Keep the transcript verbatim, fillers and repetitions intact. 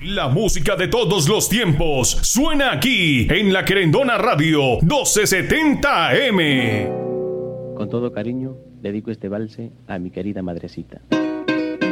La música de todos los tiempos suena aquí en La Querendona Radio doce setenta A M. Con todo cariño, dedico este valse a mi querida madrecita.